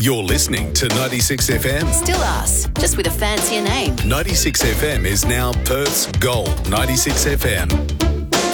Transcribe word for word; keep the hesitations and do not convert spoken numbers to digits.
You're listening to ninety-six F M. Still us, just with a fancier name. ninety-six F M is now Perth's Gold ninety-six F M.